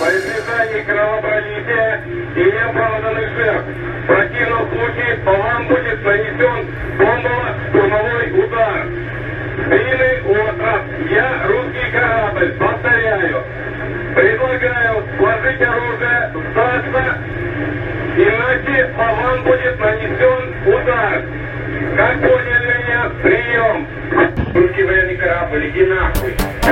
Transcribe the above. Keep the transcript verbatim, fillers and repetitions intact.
избежание кровопролития и неоправданных жертв. В противном случае по вам будет нанесен бомбово-штурмовой удар. Длинный остров. Я русский корабль. Повторяю. Предлагаю сложить оружие, сдаться, иначе по вам будет нанесен удар. Как поняли меня? Прием. Русский военный корабль, иди нахуй.